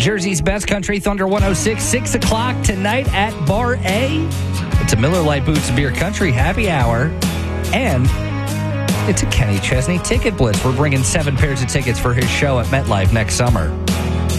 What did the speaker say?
Jersey's Best Country, Thunder 106, 6 o'clock tonight at Bar A. It's a Miller Lite Boots and Beer Country happy hour. And it's a Kenny Chesney ticket blitz. We're bringing 7 pairs of tickets for his show at MetLife next summer.